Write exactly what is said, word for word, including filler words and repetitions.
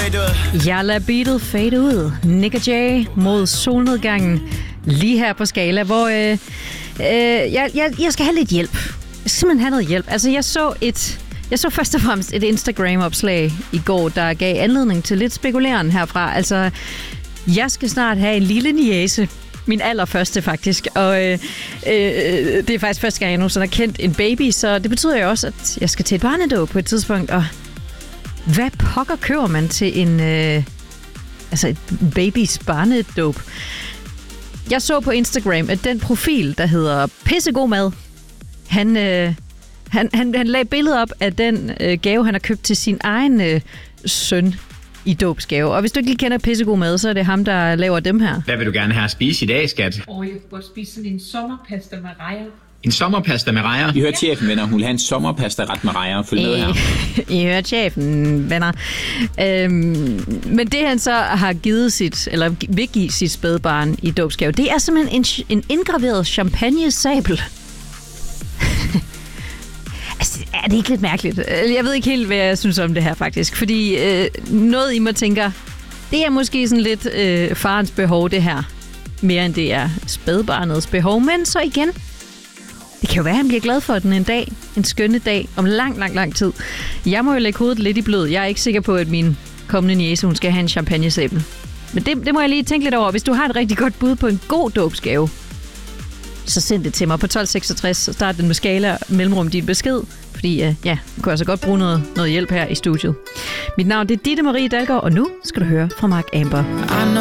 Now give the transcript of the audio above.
Jeg lader beatet fade ud. Nick og Jay mod solnedgangen. Lige her på Skala, hvor øh, øh, jeg, jeg, jeg skal have lidt hjælp. Jeg skal simpelthen have noget hjælp. Altså, jeg så et... Jeg så først og fremmest et Instagram-opslag i går, der gav anledning til lidt spekuleren herfra. Altså, jeg skal snart have en lille niece. Min allerførste, faktisk. Og øh, øh, det er faktisk første gang, jeg nogensinde har kendt en baby, så det betyder jo også, at jeg skal til et barnedåb på et tidspunkt. Og hvad pokker køber man til en øh, altså et babys barnedåb? Jeg så på Instagram, at den profil, der hedder Pissegod Mad, han... Øh, Han, han, han lagde billedet op af den øh, gave, han har købt til sin egen øh, søn i dåbsgave. Og hvis du ikke lige kender Pissegod Mad, så er det ham, der laver dem her. Hvad vil du gerne have at spise i dag, skat? Og jeg kunne godt spise sådan en sommerpasta med rejer. En sommerpasta med rejer? I hørte chefen, venner. Hun vil have en sommerpasta-ret med rejer. Følg med her. I hørte chefen, venner. Øhm, men det, han så har givet sit, eller vil give sit spædbarn i dåbsgave, det er simpelthen en, en indgraveret champagne-sabel. Altså, er det ikke lidt mærkeligt? Jeg ved ikke helt, hvad jeg synes om det her, faktisk. Fordi øh, noget i mig tænker, det er måske sådan lidt øh, farens behov, det her. Mere end det er spædbarnets behov. Men så igen, det kan jo være, at han bliver glad for den en dag. En skønne dag om lang, lang, lang tid. Jeg må jo lægge hovedet lidt i blød. Jeg er ikke sikker på, at min kommende niece, hun skal have en champagnesæbel. Men det, det må jeg lige tænke lidt over. Hvis du har et rigtig godt bud på en god dåbsgave, så send det til mig på tolv seksogtres, og start den med Skala mellemrum din besked, fordi øh, ja, du kan altså godt bruge noget, noget hjælp her i studiet. Mit navn det er Ditte Marie Dalgaard, og nu skal du høre fra Mark Amber.